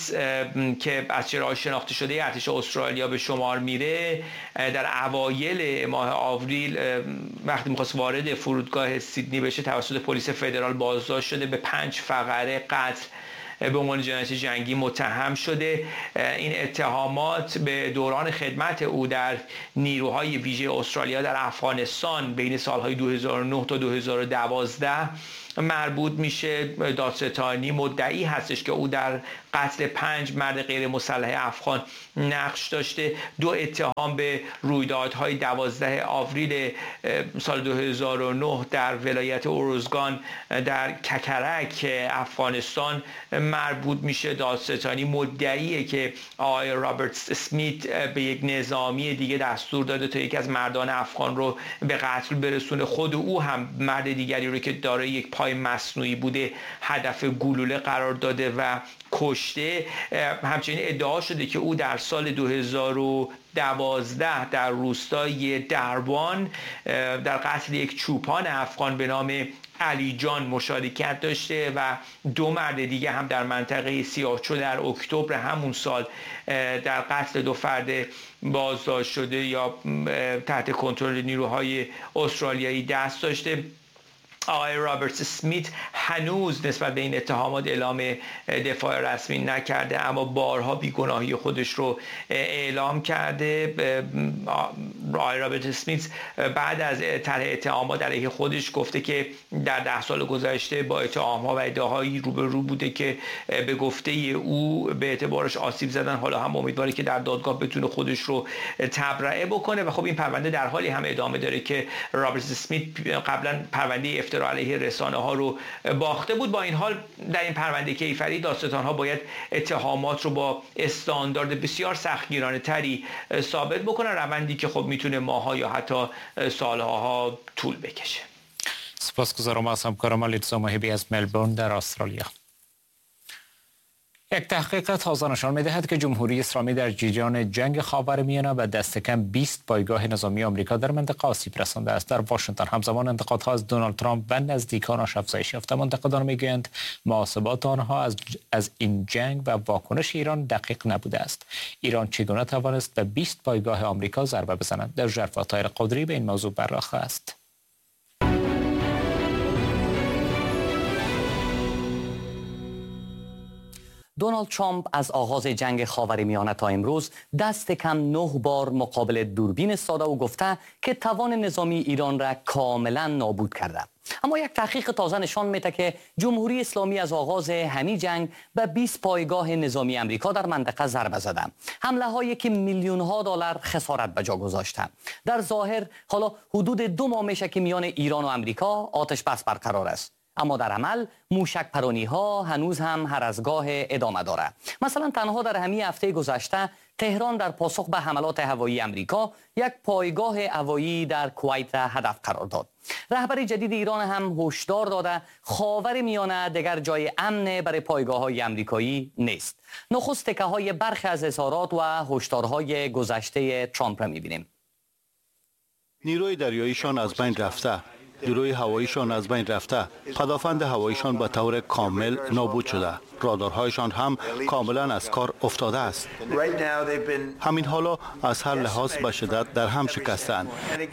که از چهره‌های شناخته شده ارتش استرالیا به شمار میره، در اوایل ماه آوریل وقتی می‌خواست وارد فرودگاه سیدنی بشه توسط پلیس فدرال بازداشت شده، به پنج فقره قتل به عنوان جنایت جنگی متهم شده. این اتهامات به دوران خدمت او در نیروهای ویژه استرالیا در افغانستان بین سالهای دو هزار و نه تا دو هزار و دوازده مربوط میشه. دادستانی مدعی هستش که او در قتل پنج مرد غیر مسلح افغان نقش داشته. دو اتهام به رویدادهای دوازده آوریل سال دو هزار و نه در ولایت اوروزگان در ککرک افغانستان مربوط میشه. دادستانی مدعیه که آقای رابرت اسمیت به یک نظامی دیگه دستور داده تا یکی از مردان افغان رو به قتل برسونه. خود او هم مرد دیگری رو که دارای یک پای مصنوعی بوده هدف گلوله قرار داده و کشته. همچنین ادعا شده که او در سال دو هزار و دوازده در روستای دربان در قتل یک چوپان افغان به نام علی جان مشارکت داشته و دو مرد دیگه هم در منطقه سیاهچو در اکتبر همون سال در قتل دو فرد بازداشت شده یا تحت کنترل نیروهای استرالیایی دست داشته. آقای رابرت اسمیت هنوز نسبت به این اتهامات اعلام دفاع رسمی نکرده، اما بارها بیگناهی خودش رو اعلام کرده. آقای رابرت اسمیت بعد از طرح اتهامات علیه خودش گفته که در ده سال گذشته با اتهام‌ها و ادعاهایی روبرو بوده که به گفته او به اعتبارش آسیب زدن. حالا هم امیدواره که در دادگاه بتونه خودش رو تبرئه بکنه و خب این پرونده در حالی هم ادامه داره که رابرت اسمیت قبلا پرونده افترا علیه رسانه ها رو باخته بود. با این حال در این پرونده کیفری دادستان ها باید اتهامات رو با استاندارد بسیار سختگیرانه تری ثابت بکنن، روندی که خب میتونه ماها یا حتی سالها طول بکشه. سپاسگزارم از همکارم لیتزا ماهبی از ملبورن در استرالیا. یک تحقیق تازه نشان می‌دهد که جمهوری اسلامی در جریان جنگ خاورمیانه و دست کم بیست پایگاه نظامی آمریکا در منطقه آسیب رسانده است. در واشنگتن همزمان انتقادها از دونالد ترامپ و نزدیکانش افزایش یافته. منتقدان میگویند محاسبات آنها از از این جنگ و واکنش ایران دقیق نبوده است. ایران چگونه توانست به بیست پایگاه آمریکا ضربه بزند؟ در ژرفا طاهر قدری به این موضوع پرداخته است. دونالد ترامپ از آغاز جنگ خاورمیانه تا امروز دست کم نه بار مقابل دوربین ایستاده و گفته که توان نظامی ایران را کاملا نابود کرده. اما یک تحقیق تازه نشان میده که جمهوری اسلامی از آغاز همین جنگ به بیست پایگاه نظامی امریکا در منطقه ضربه زده. حمله هایی که میلیون ها دلار خسارت به جا گذاشته. در ظاهر حالا حدود دو ماه میشه که میان ایران و امریکا آتش بس برقرار است، اما در عمل موشک پرانی ها هنوز هم هر از گاه ادامه داره. مثلا تنها در همین هفته گذشته تهران در پاسخ به حملات هوایی امریکا یک پایگاه هوایی در کویت را هدف قرار داد. رهبر جدید ایران هم هشدار داده خاورمیانه دیگر جای امن برای پایگاه‌های آمریکایی نیست. نخست تکه‌های برخی از اظهارات و هشدارهای گذشته ترامپ را می‌بینیم. نیروی دریاییشان از بین رفته، نیروی هواییشان از بین رفته، پدافند هواییشان به طور کامل نابود شده، رادارهایشان هم کاملا از کار افتاده است. همین حالا از هر لحاظ به شدت در هم شکستند.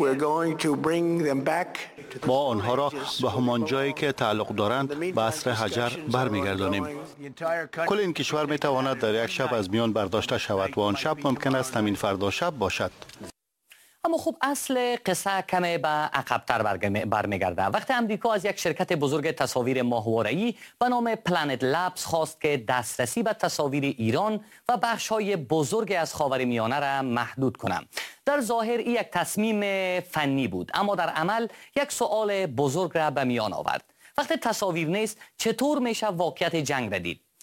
ما آنها را به همان جایی که تعلق دارند به عصر حجر برمیگردانیم. کل این کشور می تواند در یک شب از میان برداشته شود و آن شب ممکن است همین فردا شب باشد. اما خب اصل قصه کمی به عقب‌تر برمیگرده. وقتی امریکا از یک شرکت بزرگ تصاویر ماهواره‌ای به نام پلنت لبز خواست که دسترسی به تصاویر ایران و بخش‌های بزرگ از خاورمیانه را محدود کنند. در ظاهر این یک تصمیم فنی بود، اما در عمل یک سوال بزرگ را به میان آورد. وقتی تصاویر نیست چطور میشه واقعیت جنگ را دید؟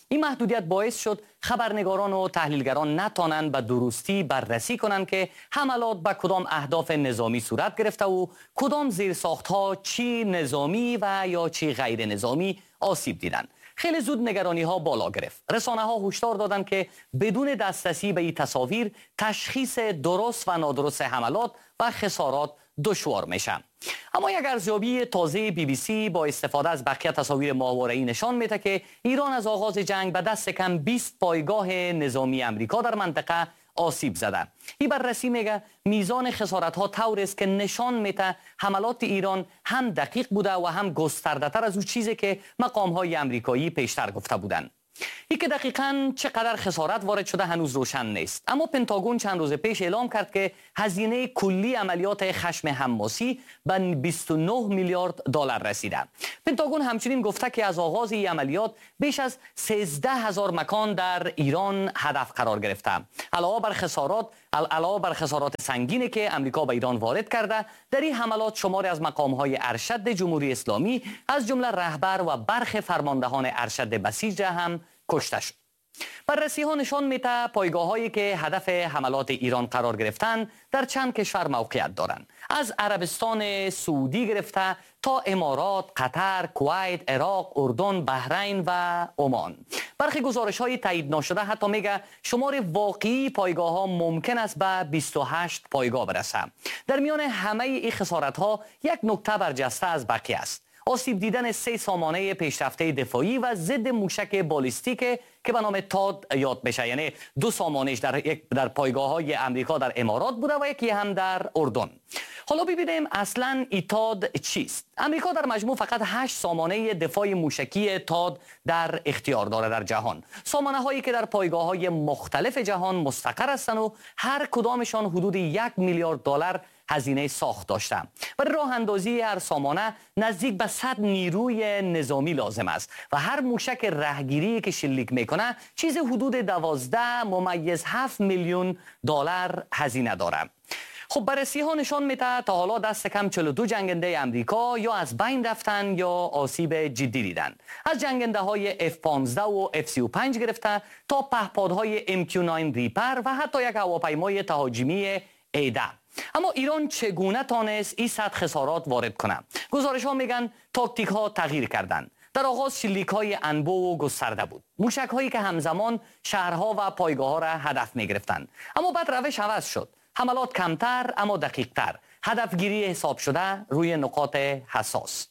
این محدودیت باعث شد خبرنگاران و تحلیلگران نتوانند به درستی بررسی کنند که حملات به کدام اهداف نظامی صورت گرفته و کدام زیرساختها چی نظامی و یا چی غیر نظامی آسیب دیدند. خیلی زود نگرانی ها بالا گرفت. رسانه ها هشدار دادند که بدون دسترسی به این تصاویر تشخیص درست و نادرست حملات و خسارات دشوار میشه. اما یک ارزیابی تازه بی بی سی با استفاده از بقیه تصاویر ماهواره‌ای نشان میده که ایران از آغاز جنگ به دست کم بیست پایگاه نظامی امریکا در منطقه آسیب زده. این بررسی میگه میزان خسارت ها طور است که نشان میده حملات ایران هم دقیق بوده و هم گسترده تر از اون چیزی که مقام های امریکایی پیشتر گفته بودند. این که دقیقاً چقدر خسارت وارد شده هنوز روشن نیست، اما پنتاگون چند روز پیش اعلام کرد که هزینه کلی عملیات خشم حماسی به بیست و نه میلیارد دلار رسیده. پنتاگون همچنین گفته که از آغاز این عملیات بیش از سیزده هزار مکان در ایران هدف قرار گرفته. علاوه بر خسارات علاوه بر خسارات سنگینی که امریکا به ایران وارد کرده، در این حملات شماری از مقام‌های ارشد جمهوری اسلامی از جمله رهبر و برخی فرماندهان ارشد بسیج هم کشته شد. بررسی ها نشان میده پایگاه هایی که هدف حملات ایران قرار گرفتن در چند کشور موقعیت دارند، از عربستان سعودی گرفته تا امارات، قطر، کویت، عراق، اردن، بحرین و عمان. برخی گزارش های تایید نشده حتی میگه شمار واقعی پایگاه ها ممکن است به بیست و هشت پایگاه برسه. در میان همه این خسارت ها یک نکته برجسته از بقیه است: آسیب دیدن سه سامانه پیشرفته دفاعی و ضد موشک بالیستیک که به نام تاد یاد بشه، یعنی دو سامانش در یک در پایگاه های امریکا در امارات بوده و یکی هم در اردن. حالا ببینیم اصلا ای تاد چیست. امریکا در مجموع فقط هشت سامانه دفاع موشکی تاد در اختیار داره در جهان، سامانه هایی که در پایگاه های مختلف جهان مستقر هستند و هر کدامشان حدود یک میلیارد دلار هزینه ساخت داشتند. برای راه اندازی هر سامانه نزدیک به صد نیروی نظامی لازم است و هر موشک رهگیری که شلیک میکنه چیز حدود دوازده ممیز هفت میلیون دلار هزینه داره. خب بررسی ها نشان میده تا حالا دست کم چهل و دو جنگنده امریکا یا از بین رفتن یا آسیب جدی دیدن، از جنگنده های اف پانزده و اف سی و پنج گرفته تا پهپادهای ام کیو نه ریپر و حتی یک هواپیمای تهاجمی ایده. اما ایران چگونه تانست این صد خسارات وارد کنه؟ گزارش ها میگن تاکتیک ها تغییر کردند. در آغاز شلیک های انبوه و گسترده بود، موشک هایی که همزمان شهرها و پایگاه ها را هدف می گرفتند. اما بعد روش عوض شد، حملات کمتر اما دقیق تر، هدفگیری حساب شده روی نقاط حساس.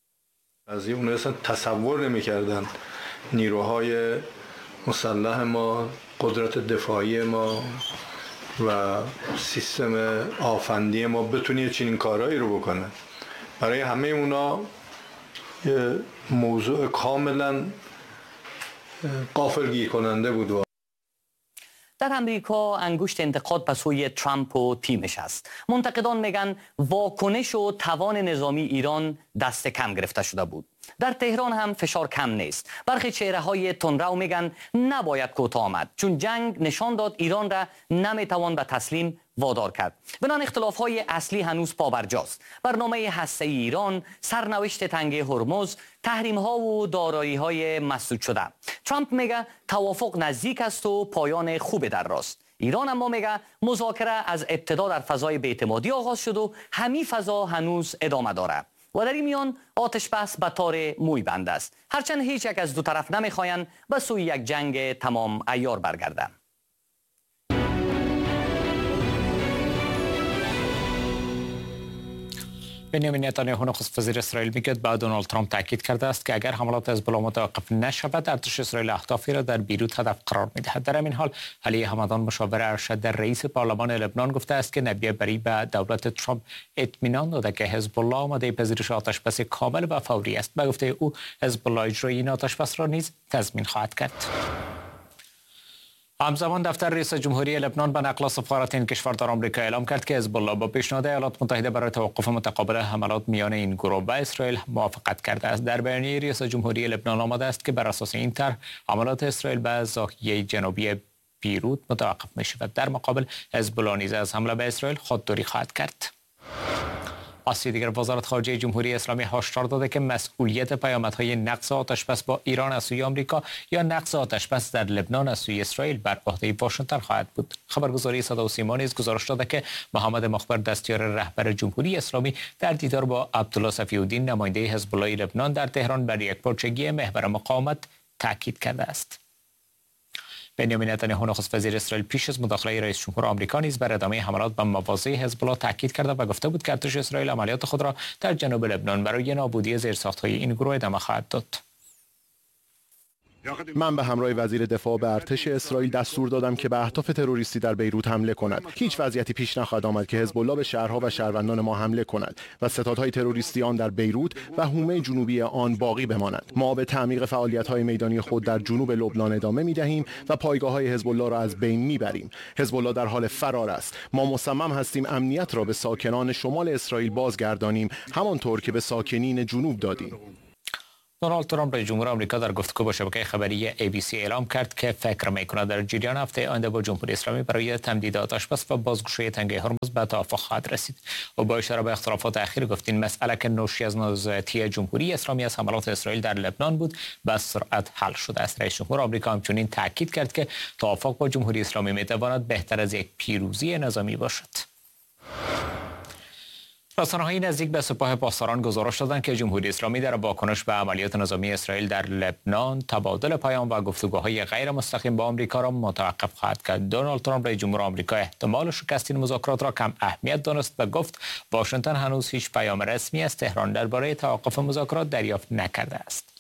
از این اصلا تصور نمی کردن نیروهای مسلح ما، قدرت دفاعی ما و سیستم آفندی ما بتونه چنین کارهایی رو بکنه. برای همه اونا یه موضوع کاملا غافلگیر کننده بود. در امریکا انگشت انتقاد به سوی ترامپ و تیمش است. منتقدان میگن واکنش و توان نظامی ایران دست کم گرفته شده بود. در تهران هم فشار کم نیست. برخی چهره های تندرو میگن نباید کوتاه آمد، چون جنگ نشان داد ایران را نمیتوان به تسلیم وادار کرد. بنان اختلاف های اصلی هنوز پابرجاست: برنامه هسته‌ای ایران، سرنوشت تنگه هرمز، تحریم ها و دارایی های مسدود شده. ترامپ میگه توافق نزدیک است و پایان خوب در راست. ایران اما میگه مذاکره از ابتدا در فضای بی‌اعتمادی آغاز شد و همین فضا هنوز ادامه داره و در این میان آتش بس به تار موی بند است، هرچند هیچ یک از دو طرف نمیخواین به سوی یک جنگ تمام عیار برگردند. بنیامین نتانیاهو نخست وزیر اسرائیل میگوید با دونالد ترامپ تاکید کرده است که اگر حملات حزب متوقف نشود ارتش اسرائیل اهدافی را در بیروت هدف قرار میدهد. در همین حال علی حمدان مشاور ارشد رئیس پارلمان لبنان گفته است که نبی بری به دولت ترامپ اطمینان داده که حزب الله آماده پذیرش آتشبس کامل و فوری است. به گفته او حزب الله اجرای این آتشبس را نیز تضمین خواهد کرد. همزمان دفتر رئیس جمهوری لبنان به نقل سفارت این کشور در آمریکا اعلام کرد که حزب الله با پیشنهاد ایالات متحده برای توقف متقابل حملات میان این گروه و اسرائیل موافقت کرده است. در بیانیه رئیس جمهوری لبنان آمده است که بر اساس این طرح حملات اسرائیل به ناحیه جنوبی بیروت متوقف می شود. در مقابل حزب الله نیز از حمله به اسرائیل خودداری خواهد کرد. از دیگر وزارت خارجه جمهوری اسلامی هشدار داده که مسئولیت پیامدهای نقض آتشبس با ایران از سوی آمریکا یا نقض آتشبس در لبنان از سوی اسرائیل بر عهده واشنگتن خواهد بود. خبرگزاری صدا و سیما نیز گزارش داده که محمد مخبر دستیار رهبر جمهوری اسلامی در دیدار با عبدالله صفی‌الدین نماینده حزب الله لبنان در تهران بر یکپارچگی محور مقاومت تاکید کرده است. بنیامین نتانیاهو نخست وزیر اسرائیل پیش از مداخله رئیس جمهور آمریکا نیز بر ادامه حملات به مواضع حزب الله تاکید کرده و گفته بود که ارتش اسرائیل عملیات خود را در جنوب لبنان برای نابودی زیرساخت‌های این گروه ادامه خواهد داد. من به همراه وزیر دفاع به ارتش اسرائیل دستور دادم که به اهداف تروریستی در بیروت حمله کند. هیچ وضعیتی پیش نخواهد آمد که حزب الله به شهرها و شهروندان ما حمله کند و ستادهای تروریستی آن در بیروت و حومه جنوبی آن باقی بمانند. ما به تعمیق فعالیت‌های میدانی خود در جنوب لبنان ادامه می‌دهیم و پایگاه‌های حزب الله را از بین می‌بریم. حزب الله در حال فرار است. ما مصمم هستیم امنیت را به ساکنان شمال اسرائیل بازگردانیم، همانطور که به ساکنین جنوب دادیم. دونالد ترامپ رئیس جمهور آمریکا در گفتگو با شبکه خبری ای بی سی اعلام کرد که فکر می‌کند در جریان هفته آینده با جمهوری اسلامی برای تمدید آتشبس و بازگشایی تنگه هرمز به توافق خواهد رسید. او با اشاره به اختلافات اخیر گفت این مسئله که ناشی از نارضایتی جمهوری اسلامی از حملات اسرائیل در لبنان بود به سرعت حل شده است. رئیس جمهور آمریکا همچنین تاکید کرد که توافق با جمهوری اسلامی می‌تواند بهتر از یک پیروزی نظامی باشد. رسانه‌های نزدیک به سپاه پاسداران گزارش دادند که جمهوری اسلامی در واکنش به عملیات نظامی اسرائیل در لبنان تبادل پیام و گفتگوهای غیر مستقیم با آمریکا را متوقف خواهد کرد. دونالد ترامپ رئیس جمهور آمریکا احتمال شکست این مذاکرات را کم اهمیت دانست و گفت واشنگتن هنوز هیچ پیام رسمی از تهران درباره توقف مذاکرات دریافت نکرده است.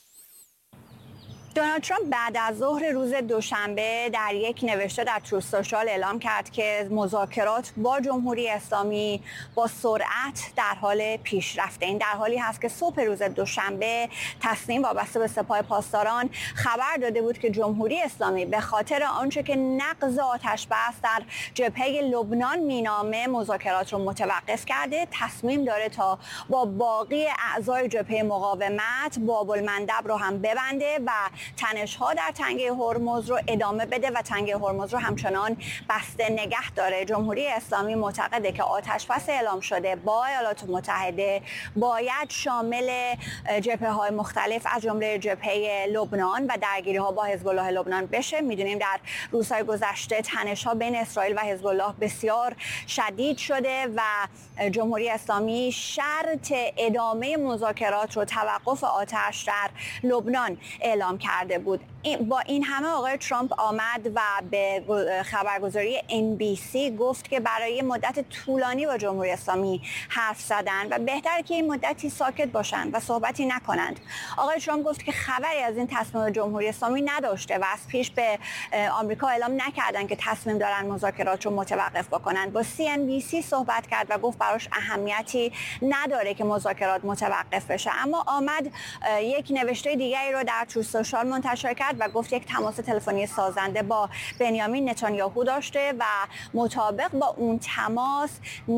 دونالد ترامپ بعد از ظهر روز دوشنبه در یک نوشته در تروث سوشال اعلام کرد که مذاکرات با جمهوری اسلامی با سرعت در حال پیشرفته. این در حالی هست که صبح روز دوشنبه تصمیم وابسته به سپاه پاسداران خبر داده بود که جمهوری اسلامی به خاطر آنچه که نقض آتشبس در جبهه لبنان مینامه مذاکرات رو متوقف کرده، تصمیم داره تا با باقی اعضای جبهه مقاومت باب المندب رو هم ببنده و تنش‌ها در تنگه هرمز رو ادامه بده و تنگه هرمز رو همچنان بسته نگه داره. جمهوری اسلامی معتقده که آتشبس اعلام شده با ایالات متحده باید شامل جبهه‌های مختلف از جمله جبهه لبنان و درگیری‌ها با حزب الله لبنان بشه. می‌دونیم در روزهای گذشته تنش‌ها بین اسرائیل و حزب الله بسیار شدید شده و جمهوری اسلامی شرط ادامه مذاکرات رو توقف آتش در لبنان اعلام کرده بود. با این همه آقای ترامپ آمد و به خبرگزاری ان بی سی گفت که برای مدت طولانی با جمهوری اسلامی حرف زدن و بهتر که این مدتی ساکت باشند و صحبتی نکنند. آقای ترامپ گفت که خبری از این تصمیم جمهوری اسلامی نداشته و از پیش به آمریکا اعلام نکردن که تصمیم دارن مذاکرات رو متوقف بکنن. با سی ان بی سی صحبت کرد و گفت براش اهمیتی نداره که مذاکرات متوقف بشه، اما آمد یک نوشته دیگری رو در تروث سوشال منتشر کرد و گفت یک تماس تلفنی سازنده با بنیامین نتانیاهو داشته و مطابق با اون تماس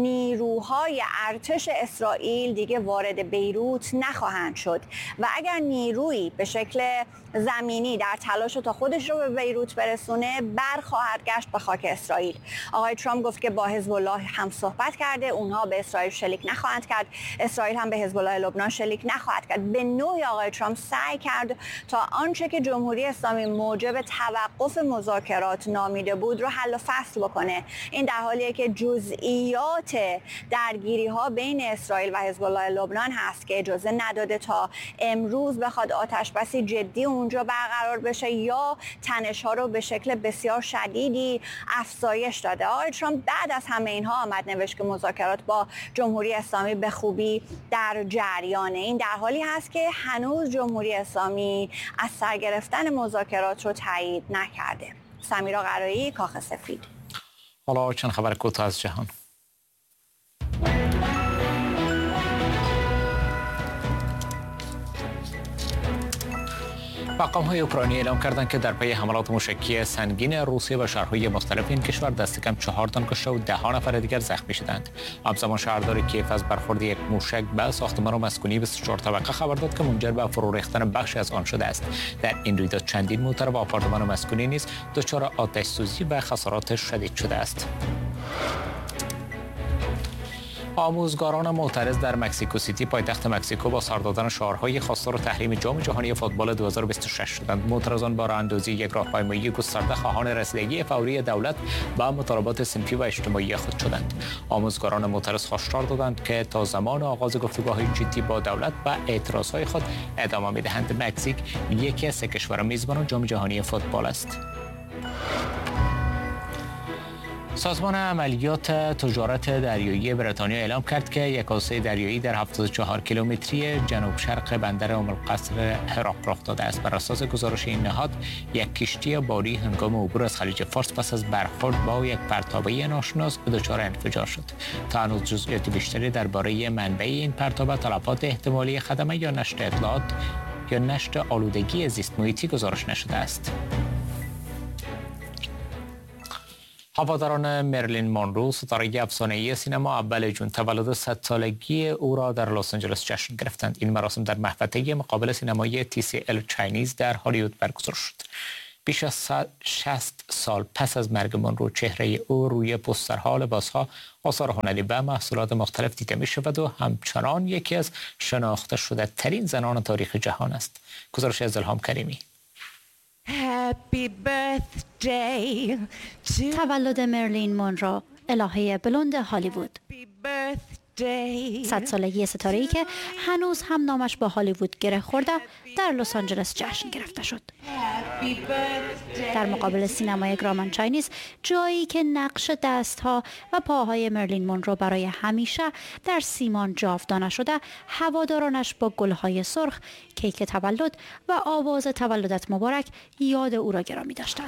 نیروهای ارتش اسرائیل دیگه وارد بیروت نخواهند شد و اگر نیرویی به شکل زمینی در تلاش تا خودش رو به بیروت برسونه برخواهد گشت به خاک اسرائیل. آقای ترامپ گفت که با حزب الله هم صحبت کرده، اونها به اسرائیل شلیک نخواهند کرد، اسرائیل هم به حزب الله لبنان شلیک نخواهد کرد. به نوعی آقای ترامپ سعی کرد تا آنچه که جمهوری اسلامی موجب توقف مذاکرات نامیده بود رو حل و فصل بکنه. این در حالیه که جزئیات درگیری ها بین اسرائیل و حزب الله لبنان هست که اجازه نداده تا امروز بخواد آتشبسی جدی اونجا برقرار بشه یا تنش ها رو به شکل بسیار شدیدی افزایش داده. آقای ترامپ بعد از همه اینها آمد نوشت که مذاکرات با جمهوری اسلامی به خوبی در جریانه. این در حالی هست که هنوز جمهوری اسلامی از سر گرفتن مذاکرات رو تایید نکرده. سمیرا قرایی، کاخ سفید. حالا چند خبر کوتاه از جهان. مقام‌های اوکراینی اعلام کردند که در پی حملات موشکی سنگین روسیه و شهرهای مختلف این کشور دست کم چهار تن کشته و ده نفر دیگر زخمی شدند. همزمان شهردار کیف از برخورد یک موشک به ساختمان مسکونی بیست و چهار طبقه خبر داد که منجر به فرو ریختن بخشی از آن شده است. در این رویداد چندین موتر و آپارتمان مسکونی نیز دچار آتش سوزی و خسارات شدید شده است. آموزگاران معترض در مکزیکو سیتی پایتخت مکزیکو با سر دادن شعارهای خواستار تحریم جام جهانی فوتبال دو هزار و بیست و شش شدند. معترضان با راهاندازی یک راهپیمایی گسترده خواهان رسیدگی فوری دولت به مطالبات صنفی و اجتماعی خود شدند. آموزگاران معترض هشدار دادند که تا زمان آغاز گفتگوهای جدی با دولت و اعتراضهای خود ادامه می‌دهند. مکزیک یکی از سه کشور میزبان جام جهانی فوتبال است. سازمان عملیات تجارت دریایی بریتانیا اعلام کرد که یک حادثه دریایی در هفتاد و چهار کیلومتری جنوب شرق بندر ام القصر عراق رخ داده است. بر اساس گزارش این نهاد، یک کشتی باری هنگام عبور از خلیج فارس پس از برخورد با یک پرتابه ناشناس دچار انفجار شد. تا هنوز جزئیات بیشتری درباره منبع این پرتابه، تلفات احتمالی خدمه یا نشر اطلاعات یا نشر آلودگی زیست محیطی گزارش نشده است. هواداران مرلین مونرو، ستاره افسانه‌ای سینما، اول جون تولد صد سالگی او را در لس آنجلس جشن گرفتند. این مراسم در محوطه مقابل سینمایی تی سی ال چاینیز در هالیوود برگزار شد. بیش از شصت سال پس از مرگ مونرو، چهره او روی پوسترها، لباسها، آثار هنری و محصولات مختلف دیده می شود و همچنان یکی از شناخته شده ترین زنان تاریخ جهان است. گزارش از الهام کریمی. Happy birthday to تولد مرلین مونرو، الهه بلوند هالیوود. صد سالگی ستاره‌ای که هنوز هم نامش با هالیوود گره خورده در لس آنجلس جشن گرفته شد. در مقابل سینمای گرامان چاینیز، جایی که نقش دستها و پاهای مرلین مونرو برای همیشه در سیمان جاودانه شده، هوادارانش با گلهای سرخ، کیک تولد و آواز تولدت مبارک یاد او را گرامی داشتند.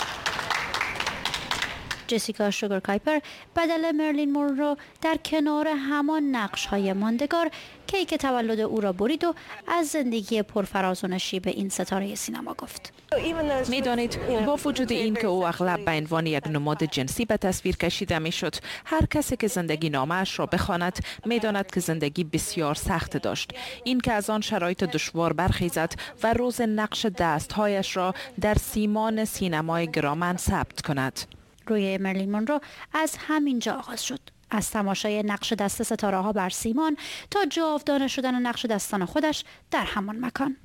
جسیکا شوگر کایپر بدل مرلین مونرو در کنار همان نقش‌های ماندگار کیک تولد او را برید و از زندگی پرفراز و نشیب این ستاره سینما گفت. میدانید با وجود این که او اغلب به عنوان یک نماد جنسی به تصویر کشیده میشد، هر کسی که زندگی نامه‌اش را بخواند میداند که زندگی بسیار سخت داشت. این که از آن شرایط دشوار برخیزد و روز نقش دستهایش را در سیمان سینمای گرامان ثبت کند. روی مرلین مونرو از همینجا آغاز شد. از تماشای نقش دست ستاره ها بر سیمان تا جاودانه شدن نقش دستان خودش در همان مکان.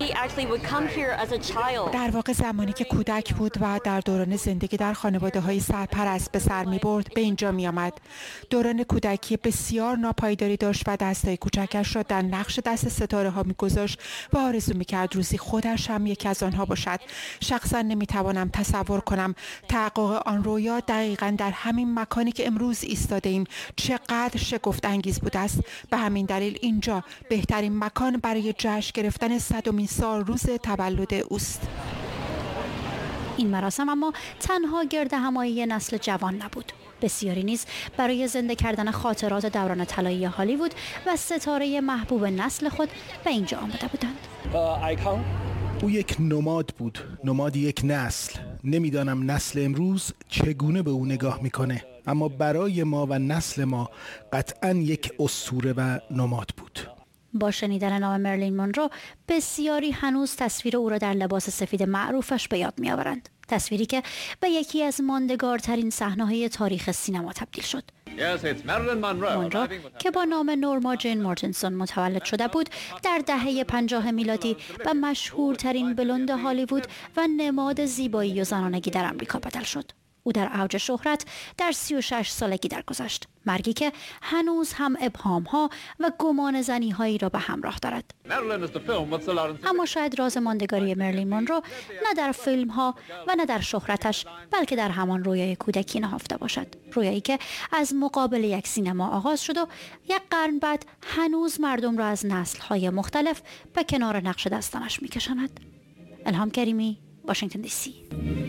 در واقع زمانی که کودک بود و در دوران زندگی در خانواده های سرپرست به سر می برد، به اینجا می آمد. دوران کودکی بسیار ناپایداری داشت و دستای کوچکش را در نقش دست ستاره ها می گذاشت و آرزو می کرد روزی خودش هم یکی از آنها باشد. شخصا نمی توانم تصور کنم تحقق آن رویا دقیقاً در همین مکانی که امروز ایستاده ایم چقدر شگفت انگیز بوده است. به همین دلیل اینجا بهترین مکان برای جشن گرفتن صدمین سال روز تولد اوست. این مراسم اما تنها گرد همایی نسل جوان نبود. بسیاری نیز برای زنده کردن خاطرات دوران طلایی هالیوود و ستاره محبوب نسل خود به اینجا آمده بودند. او یک نماد بود، نماد یک نسل. نمیدانم نسل امروز چگونه به او نگاه میکنه، اما برای ما و نسل ما قطعاً یک اسطوره و نماد بود. با شنیدن نام مرلین مونرو، بسیاری هنوز تصویر او را در لباس سفید معروفش به یاد میآورند. تصویری که به یکی از ماندگارترین صحنه‌های تاریخ سینما تبدیل شد. مونرو که با نام نورما جین مورتنسون متولد شده بود، در دهه پنجاه میلادی به مشهورترین بلوند هالیوود و نماد زیبایی و زنانگی در آمریکا بدل شد. او در اوج شهرت در سی و شش سالگی درگذشت، مرگی که هنوز هم ابهام‌ها و گمان زنی‌هایی را به همراه دارد. اما شاید راز ماندگاری مرلین مونرو نه در فیلم‌ها و نه در شهرتش، بلکه در همان رویای کودکی نهفته باشد. رویایی که از مقابل یک سینما آغاز شد و یک قرن بعد هنوز مردم را از نسل‌های مختلف به کنار نقش دستانش می‌کشاند. الهام کریمی، واشنگتن دی سی.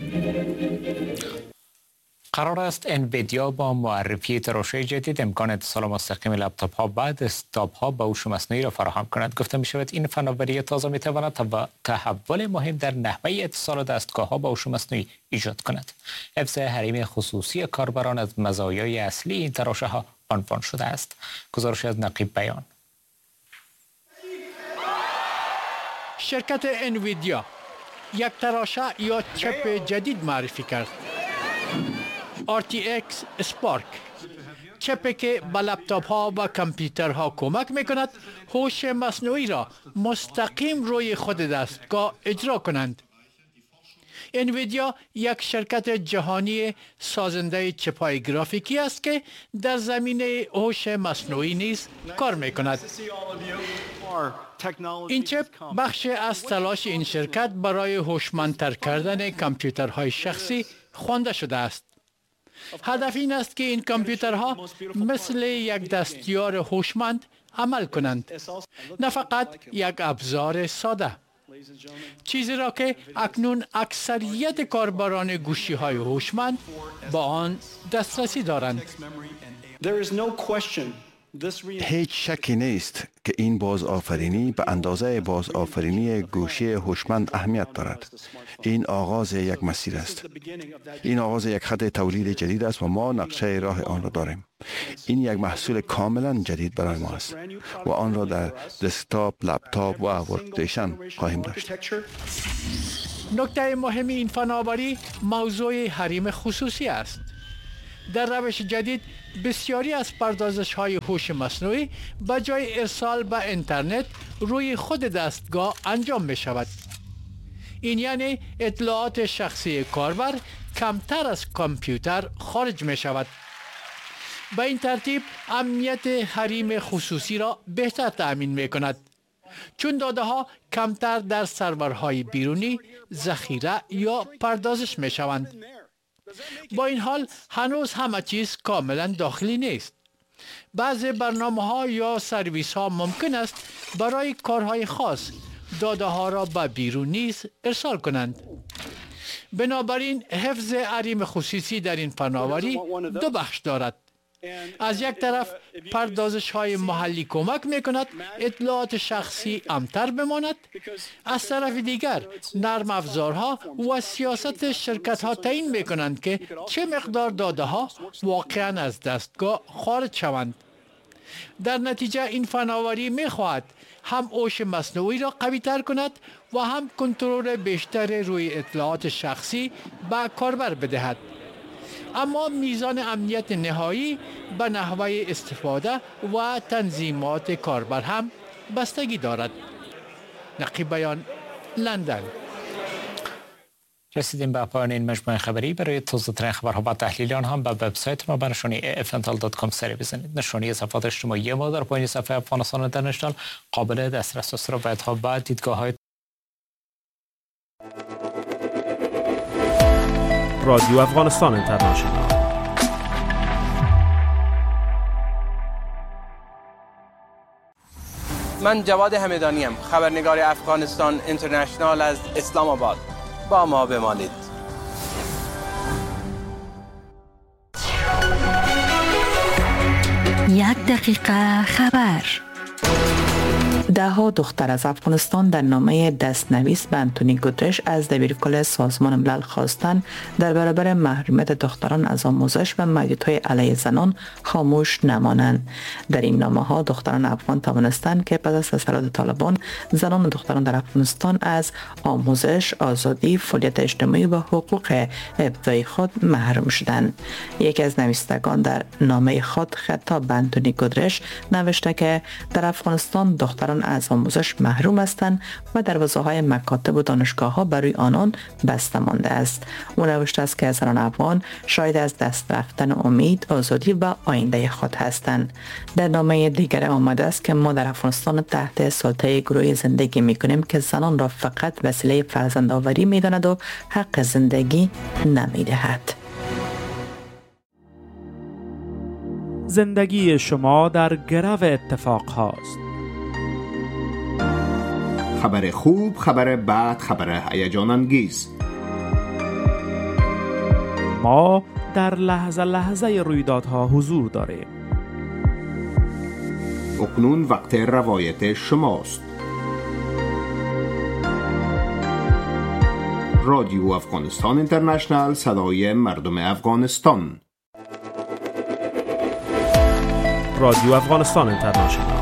قرار است انویدیا با معرفی تراشه جدید امکان اتصال مستقیم لپتاپ ها بعد استاپ ها با هوش مصنوعی را فراهم کند. گفته می شود این فناوری تازه می تواند تحول مهم در نحوه اتصال دستگاه ها با هوش مصنوعی ایجاد کند. حفظ حریم خصوصی کاربران از مزایای اصلی این تراشه ها عنوان شده است. گزارش از نقیب بیان. شرکت انویدیا یک تراشه یا چپ جدید معرفی کرد، آر تی ایکس Spark. چپی که به لپتاپ ها و کامپیوترها کمک میکند هوش مصنوعی را مستقیم روی خود دستگاه اجرا کنند. انویدیا یک شرکت جهانی سازنده چپ‌های گرافیکی است که در زمینه هوش مصنوعی نیز کار میکند. این چپ بخش از تلاش این شرکت برای هوشمندتر کردن کامپیوترهای شخصی خوانده شده است. هدف این است که این کامپیوترها مثل یک دستیار هوشمند عمل کنند، نه فقط یک ابزار ساده. چیزی را که اکنون اکثریت کاربران گوشی‌های هوشمند با آن دسترسی دارند. هیچ شکی نیست که این بازآفرینی به اندازه بازآفرینی گوشی هوشمند اهمیت دارد. این آغاز یک مسیر است. این آغاز یک خط تولید جدید است و ما نقشه راه آن را داریم. این یک محصول کاملا جدید برای ما است و آن را در دسکتاپ، لپتاپ و ورک‌استیشن خواهیم داشت. نکته مهم این فناوری موضوع حریم خصوصی است. در روش جدید بسیاری از پردازش های هوش مصنوعی به جای ارسال به اینترنت روی خود دستگاه انجام می شود. این یعنی اطلاعات شخصی کاربر کمتر از کامپیوتر خارج می شود. به این ترتیب امنیت حریم خصوصی را بهتر تأمین می کند، چون داده ها کمتر در سرورهای بیرونی ذخیره یا پردازش می شوند. با این حال هنوز همه چیز کاملا داخلی نیست. بعضی برنامه ها یا سرویس ها ممکن است برای کارهای خاص داده ها را به بیرون نیز ارسال کنند. بنابراین حفظ حریم خصوصی در این فناوری دو بخش دارد. از یک طرف پردازش های محلی کمک می کند اطلاعات شخصی امتر بماند. از طرف دیگر نرم افزارها و سیاست شرکت ها تعیین می کنند که چه مقدار داده ها واقعا از دستگاه خارج شوند. در نتیجه این فناوری می خواهد هم هوش مصنوعی را قوی تر کند و هم کنترل بیشتر روی اطلاعات شخصی به کاربر بدهد. اما میزان امنیت نهایی به نحوه استفاده و تنظیمات کاربر هم بستگی دارد. نقی بیان، لندن. رسیدیم به پایان این مجموعه خبری. برای تازه ترین خبرها و تحلیل آن هم به وبسایت ما به نشانی اف ان تی ال دات کام سری بزنید. نشانی صفحات اجتماعی ما در پایین صفحه افغانستان اینترنشنال قابل دسترس است. روایت‌ها و دیدگاه‌های رادیو افغانستان اینترنشنال. من جواد همدانی ام، خبرنگار افغانستان اینترنشنال از اسلام آباد. با ما بمانید. یک دقیقه خبر. دهها دختر از افغانستان در نامه دستنویس به آنتونی گوترش از دبیرکل سازمان ملل خواستند در برابر محرومیت دختران از آموزش و محدودیت‌های علیه زنان خاموش نمانند. در این نامه ها دختران افغان توانستند که پس از تسلط طالبان زنان و دختران در افغانستان از آموزش، آزادی، فعالیت اجتماعی و حقوق ابتدایی خود محروم شدند. یکی از نویسندگان در نامه خود خطاب به آنتونی گوترش نوشته که در افغانستان دختران از آموزش محروم هستند و دروازه‌های مکاتب و دانشگاه‌ها برای آنان بسته مانده است. او نوشته است که زنان افغان شاهد از دست رفتن امید، آزادی و آینده خود هستند. در نامه دیگر آمده است که ما در افغانستان تحت سلطه گروهی زندگی می‌کنیم که زنان را فقط وسیله فرزندآوری می‌داند و حق زندگی نمی‌دهد. زندگی شما در گرو اتفاق هاست. خبر خوب، خبر بد، خبر هیجان انگیز. ما در لحظه لحظه رویدادها حضور داریم. اکنون وقت روایت شماست. رادیو افغانستان اینترنشنال، صدای مردم افغانستان. رادیو افغانستان اینترنشنال.